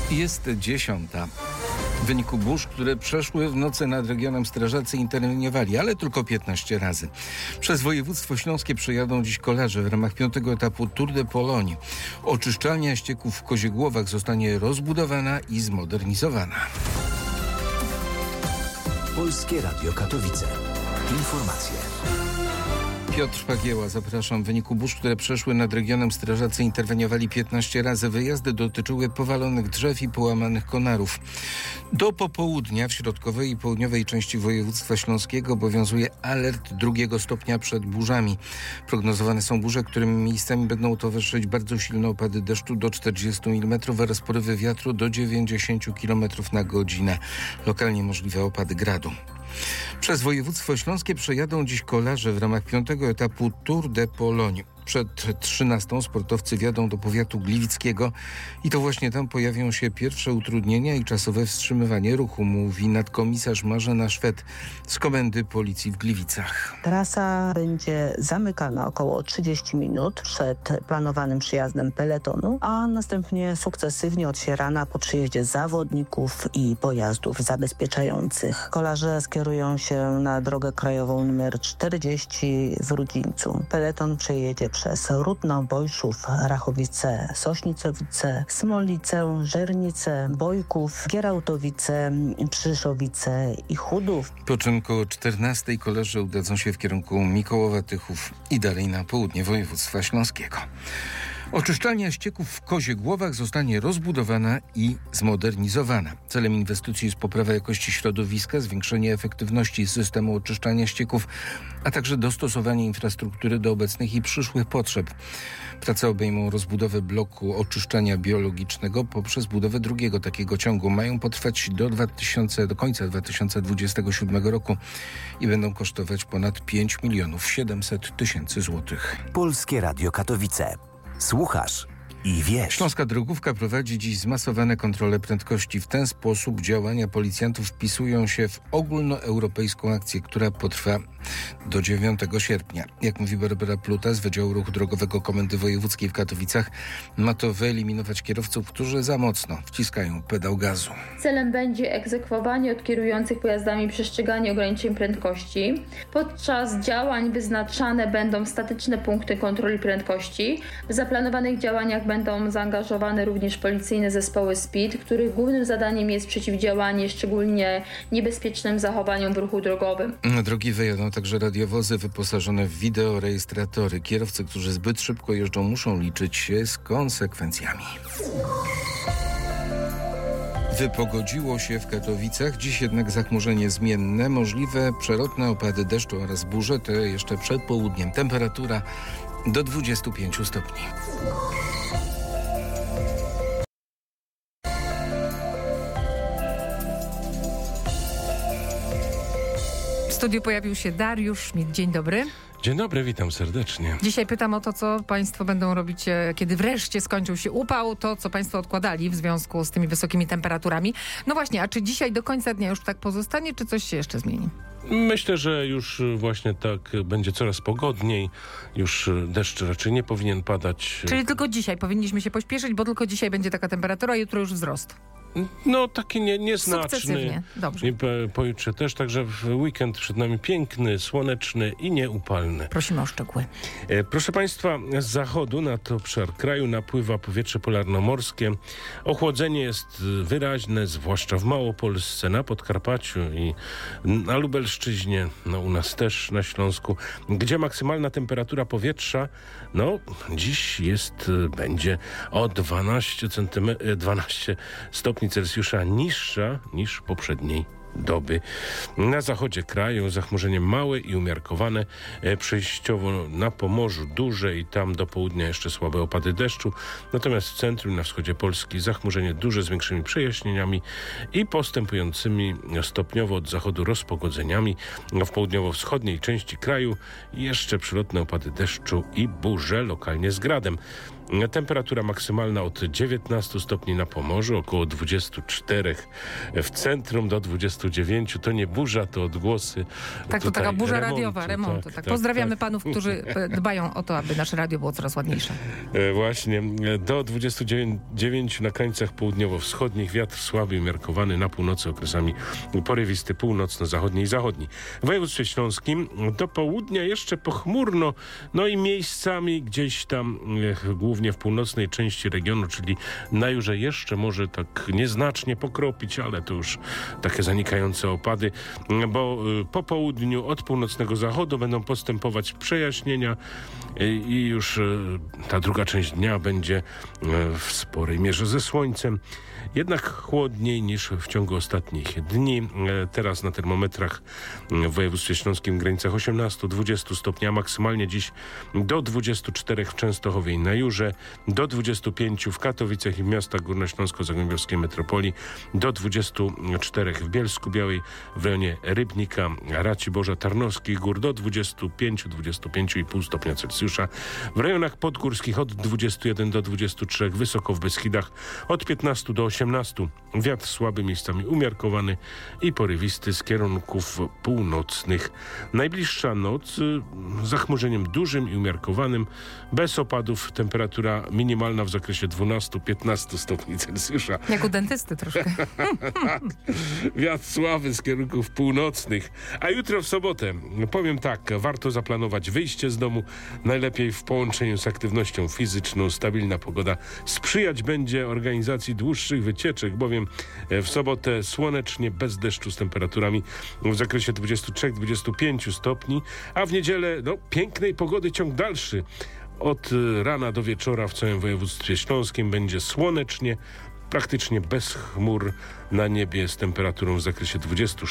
Jest 10. W wyniku burz, które przeszły w nocy nad regionem, strażacy interweniowali, ale tylko 15 razy. Przez województwo śląskie przejadą dziś kolarze w ramach 5. etapu Tour de Pologne. Oczyszczalnia ścieków w Koziegłowach zostanie rozbudowana i zmodernizowana. Polskie Radio Katowice. Informacje. Piotr Pagieła, zapraszam. W wyniku burz, które przeszły nad regionem, strażacy interweniowali 15 razy. Wyjazdy dotyczyły powalonych drzew i połamanych konarów. Do popołudnia w środkowej i południowej części województwa śląskiego obowiązuje alert 2. stopnia przed burzami. Prognozowane są burze, którym miejscami będą towarzyszyć bardzo silne opady deszczu do 40 mm oraz porywy wiatru do 90 km na godzinę. Lokalnie możliwe opady gradu. Przez województwo śląskie przejadą dziś kolarze w ramach 5. etapu Tour de Pologne. Przed 13 sportowcy wjadą do powiatu gliwickiego i to właśnie tam pojawią się pierwsze utrudnienia i czasowe wstrzymywanie ruchu, mówi nadkomisarz Marzena Szwed z Komendy Policji w Gliwicach. Trasa będzie zamykana około 30 minut przed planowanym przyjazdem peletonu, a następnie sukcesywnie otwierana po przyjeździe zawodników i pojazdów zabezpieczających. Kolarze skierują się na drogę krajową nr 40 w Rudzińcu. Peleton przejedzie przez Rudno, Bojszów, Rachowice, Sośnicowice, Smolicę, Żernice, Bojków, Gierałtowice, Przyszowice i Chudów. Po czym koło 14 kolarze udadzą się w kierunku Mikołowa, Tychów i dalej na południe województwa śląskiego. Oczyszczalnia ścieków w Koziegłowach zostanie rozbudowana i zmodernizowana. Celem inwestycji jest poprawa jakości środowiska, zwiększenie efektywności systemu oczyszczania ścieków, a także dostosowanie infrastruktury do obecnych i przyszłych potrzeb. Prace obejmą rozbudowę bloku oczyszczania biologicznego poprzez budowę drugiego takiego ciągu. Mają potrwać do końca 2027 roku i będą kosztować ponad 5 700 000 złotych. Polskie Radio Katowice. Słuchasz i wiesz. Śląska Drogówka prowadzi dziś zmasowane kontrole prędkości. W ten sposób działania policjantów wpisują się w ogólnoeuropejską akcję, która potrwa do 9 sierpnia. Jak mówi Barbara Pluta z Wydziału Ruchu Drogowego Komendy Wojewódzkiej w Katowicach, ma to wyeliminować kierowców, którzy za mocno wciskają pedał gazu. Celem będzie egzekwowanie od kierujących pojazdami przestrzegania ograniczeń prędkości. Podczas działań wyznaczane będą statyczne punkty kontroli prędkości. W zaplanowanych działaniach będą zaangażowane również policyjne zespoły SPID, których głównym zadaniem jest przeciwdziałanie szczególnie niebezpiecznym zachowaniom w ruchu drogowym. Na drogi wyjadą także radiowozy wyposażone w wideorejestratory. Kierowcy, którzy zbyt szybko jeżdżą, muszą liczyć się z konsekwencjami. Wypogodziło się w Katowicach, dziś jednak zachmurzenie zmienne, możliwe przelotne opady deszczu oraz burze, to jeszcze przed południem. Temperatura do 25 stopni. W studiu pojawił się Dariusz Szmid. Dzień dobry. Dzień dobry, witam serdecznie. Dzisiaj pytam o to, co państwo będą robić, kiedy wreszcie skończył się upał, to co państwo odkładali w związku z tymi wysokimi temperaturami. No właśnie, a czy dzisiaj do końca dnia już tak pozostanie, czy coś się jeszcze zmieni? Myślę, że już właśnie tak będzie coraz pogodniej. Już deszcz raczej nie powinien padać. Czyli tylko dzisiaj powinniśmy się pośpieszyć, bo tylko dzisiaj będzie taka temperatura, a jutro już wzrost. No taki nieznaczny. Sukcesywnie, dobrze. I pojutrze też, także w weekend przed nami piękny, słoneczny i nieupalny. Prosimy o szczegóły. Proszę Państwa, z zachodu nad obszar kraju napływa powietrze polarnomorskie. Ochłodzenie jest wyraźne, zwłaszcza w Małopolsce, na Podkarpaciu i na Lubelszczyźnie, no u nas też na Śląsku, gdzie maksymalna temperatura powietrza, no dziś będzie o 12 stopni Celsjusza niższa niż poprzedniej doby. Na zachodzie kraju zachmurzenie małe i umiarkowane, przejściowo na Pomorzu duże i tam do południa jeszcze słabe opady deszczu, natomiast w centrum i na wschodzie Polski zachmurzenie duże z większymi przejaśnieniami i postępującymi stopniowo od zachodu rozpogodzeniami. W południowo-wschodniej części kraju jeszcze przelotne opady deszczu i burze, lokalnie z gradem. Temperatura maksymalna od 19 stopni na Pomorzu, około 24 w centrum do 29. To nie burza, to odgłosy. Tak, to taka burza radiowa, remontu. Tak. Pozdrawiamy panów, którzy dbają o to, aby nasze radio było coraz ładniejsze. Właśnie. Do 29 na krańcach południowo-wschodnich. Wiatr słaby i umiarkowany, na północy okresami porywisty, północno-zachodni i zachodni. W województwie śląskim do południa jeszcze pochmurno, no i miejscami gdzieś tam, głównie w północnej części regionu, czyli na Jurze jeszcze może tak nieznacznie pokropić, ale to już takie zanikające opady, bo po południu od północnego zachodu będą postępować przejaśnienia i już ta druga część dnia będzie w sporej mierze ze słońcem. Jednak chłodniej niż w ciągu ostatnich dni. Teraz na termometrach w województwie śląskim w granicach 18-20 stopni, a maksymalnie dziś do 24 w Częstochowie i na Jurze, do 25 w Katowicach i w miastach górnośląsko-zagłębiowskiej metropolii, do 24 w Bielsku-Białej, w rejonie Rybnika, Raciborza, Tarnowskich Gór, do 25-25,5 stopnia Celsjusza. W rejonach podgórskich od 21 do 23, wysoko w Beskidach od 15 do 18. Wiatr słaby, miejscami umiarkowany i porywisty z kierunków północnych. Najbliższa noc z zachmurzeniem dużym i umiarkowanym, bez opadów, temperatura minimalna w zakresie 12-15 stopni Celsjusza. Jak u dentysty troszkę. Wiatr słaby z kierunków północnych. A jutro w sobotę, powiem tak, warto zaplanować wyjście z domu, najlepiej w połączeniu z aktywnością fizyczną. Stabilna pogoda sprzyjać będzie organizacji dłuższych wycieczek, bowiem w sobotę słonecznie, bez deszczu, z temperaturami w zakresie 23-25 stopni, a w niedzielę pięknej pogody ciąg dalszy. Od rana do wieczora w całym województwie śląskim będzie słonecznie, praktycznie bez chmur na niebie, z temperaturą w zakresie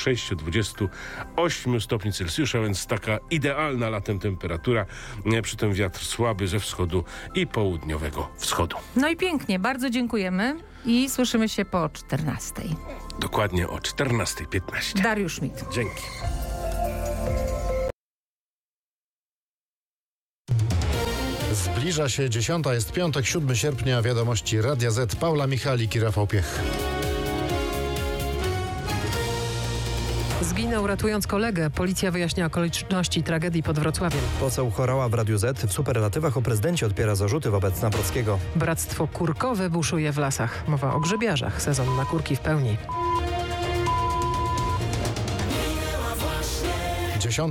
26-28 stopni Celsjusza, więc taka idealna latem temperatura, przy tym wiatr słaby ze wschodu i południowego wschodu. No i pięknie, bardzo dziękujemy i słyszymy się po 14. Dokładnie o 14:15. Dariusz Schmidt. Dzięki. Zbliża się 10, jest piątek, 7 sierpnia, wiadomości Radia Z, Paula Michalik i Rafał Piech. Zginął ratując kolegę. Policja wyjaśnia okoliczności tragedii pod Wrocławiem. Poseł Horała w Radiu Z w superlatywach o prezydencie odpiera zarzuty wobec Nawrockiego. Bractwo kurkowe buszuje w lasach. Mowa o grzybiarzach. Sezon na kurki w pełni. 10.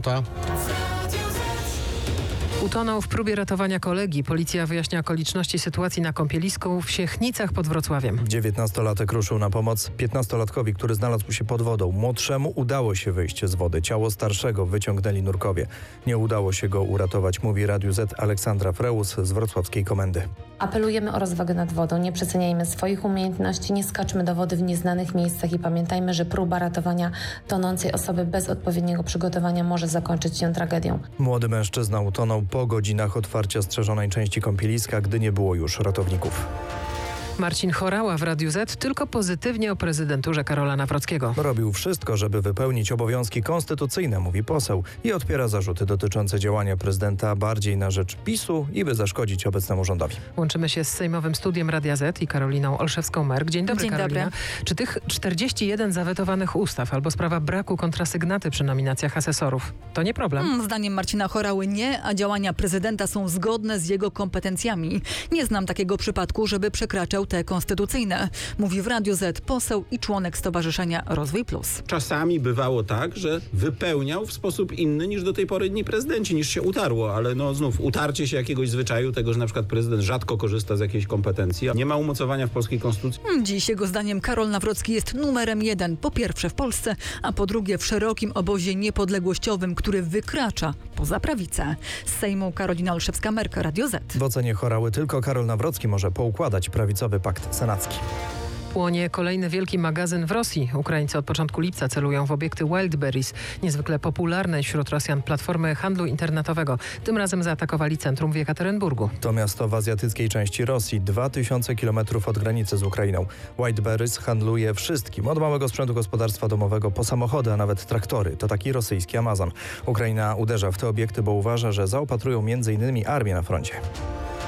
Utonął w próbie ratowania kolegi. Policja wyjaśnia okoliczności sytuacji na kąpielisku w Siechnicach pod Wrocławiem. 19-latek ruszył na pomoc 15-latkowi, który znalazł się pod wodą. Młodszemu udało się wyjść z wody. Ciało starszego wyciągnęli nurkowie. Nie udało się go uratować, mówi Radiu Z Aleksandra Freus z wrocławskiej komendy. Apelujemy o rozwagę nad wodą, nie przeceniajmy swoich umiejętności, nie skaczmy do wody w nieznanych miejscach i pamiętajmy, że próba ratowania tonącej osoby bez odpowiedniego przygotowania może zakończyć się tragedią. Młody mężczyzna utonął po godzinach otwarcia strzeżonej części kąpieliska, gdy nie było już ratowników. Marcin Horała w Radiu Z tylko pozytywnie o prezydenturze Karola Nawrockiego. Robił wszystko, żeby wypełnić obowiązki konstytucyjne, mówi poseł, i odpiera zarzuty dotyczące działania prezydenta bardziej na rzecz PiS-u i by zaszkodzić obecnemu rządowi. Łączymy się z sejmowym studiem Radia Z i Karoliną Olszewską-Merk. Dzień dobry, Karolina. Dobry. Czy tych 41 zawetowanych ustaw albo sprawa braku kontrasygnaty przy nominacjach asesorów to nie problem? Zdaniem Marcina Horały nie, a działania prezydenta są zgodne z jego kompetencjami. Nie znam takiego przypadku, żeby przekraczał te konstytucyjne, mówi w Radiu Z poseł i członek Stowarzyszenia Rozwój Plus. Czasami bywało tak, że wypełniał w sposób inny niż do tej pory inni prezydenci, niż się utarło, ale znów utarcie się jakiegoś zwyczaju, tego, że na przykład prezydent rzadko korzysta z jakiejś kompetencji, nie ma umocowania w polskiej konstytucji. Dziś jego zdaniem Karol Nawrocki jest numerem 1, po pierwsze w Polsce, a po drugie w szerokim obozie niepodległościowym, który wykracza poza prawicę. Z Sejmu Karolina Olszewska-Merk, Radio Z. W ocenie Horały tylko Karol Nawrocki może poukładać prawicowy pakt senacki. Płonie kolejny wielki magazyn w Rosji. Ukraińcy od początku lipca celują w obiekty Wildberries, niezwykle popularne wśród Rosjan platformy handlu internetowego. Tym razem zaatakowali centrum w Jekaterynburgu. To miasto w azjatyckiej części Rosji, 2000 km od granicy z Ukrainą. Wildberries handluje wszystkim, od małego sprzętu gospodarstwa domowego po samochody, a nawet traktory. To taki rosyjski Amazon. Ukraina uderza w te obiekty, bo uważa, że zaopatrują m.in. armię na froncie.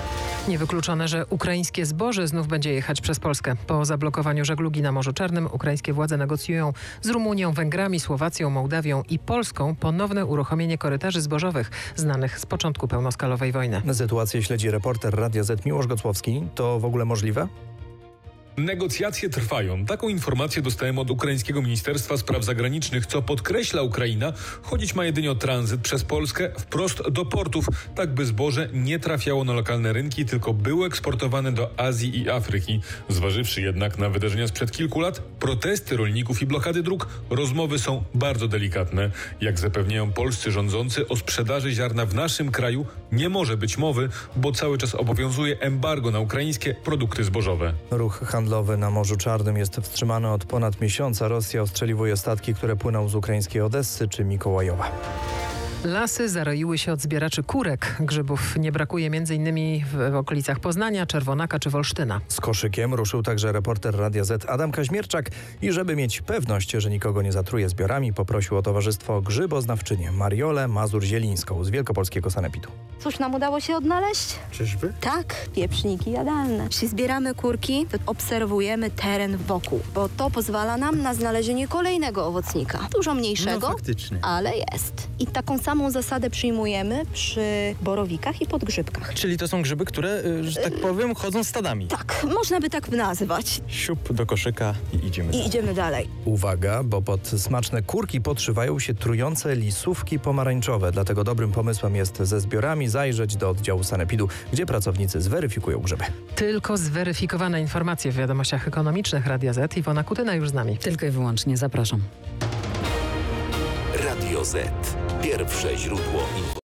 Niewykluczone, że ukraińskie zboże znów będzie jechać przez Polskę. Po zablokowaniu żeglugi na Morzu Czarnym ukraińskie władze negocjują z Rumunią, Węgrami, Słowacją, Mołdawią i Polską ponowne uruchomienie korytarzy zbożowych znanych z początku pełnoskalowej wojny. Sytuację śledzi reporter Radia Z Miłosz Gocłowski. To w ogóle możliwe? Negocjacje trwają. Taką informację dostałem od ukraińskiego Ministerstwa Spraw Zagranicznych, co podkreśla Ukraina. Chodzić ma jedynie o tranzyt przez Polskę wprost do portów, tak by zboże nie trafiało na lokalne rynki, tylko było eksportowane do Azji i Afryki. Zważywszy jednak na wydarzenia sprzed kilku lat, protesty rolników i blokady dróg, rozmowy są bardzo delikatne. Jak zapewniają polscy rządzący, o sprzedaży ziarna w naszym kraju nie może być mowy, bo cały czas obowiązuje embargo na ukraińskie produkty zbożowe. Ruch handlowy na Morzu Czarnym jest wstrzymany od ponad miesiąca. Rosja ostrzeliwuje statki, które płyną z ukraińskiej Odessy czy Mikołajowa. Lasy zaroiły się od zbieraczy kurek. Grzybów nie brakuje m.in. w okolicach Poznania, Czerwonaka czy Wolsztyna. Z koszykiem ruszył także reporter Radia Z Adam Kaźmierczak i żeby mieć pewność, że nikogo nie zatruje zbiorami, poprosił o towarzystwo grzyboznawczynię Mariolę Mazur-Zielińską z wielkopolskiego sanepidu. Cóż nam udało się odnaleźć? Czyżby? Tak, pieprzniki jadalne. Jeśli zbieramy kurki, to obserwujemy teren wokół, bo to pozwala nam na znalezienie kolejnego owocnika. Dużo mniejszego, No faktycznie. ale jest. I taką samą zasadę przyjmujemy przy borowikach i podgrzybkach. Czyli to są grzyby, które, że tak powiem, chodzą stadami. Tak, można by tak nazwać. Siup do koszyka i idziemy dalej. Idziemy dalej. Uwaga, bo pod smaczne kurki podszywają się trujące lisówki pomarańczowe. Dlatego dobrym pomysłem jest ze zbiorami zajrzeć do oddziału sanepidu, gdzie pracownicy zweryfikują grzyby. Tylko zweryfikowane informacje w wiadomościach ekonomicznych Radia Z. Iwona Kutyna już z nami. Tylko i wyłącznie zapraszam. Radio Z. Pierwsze źródło informacji.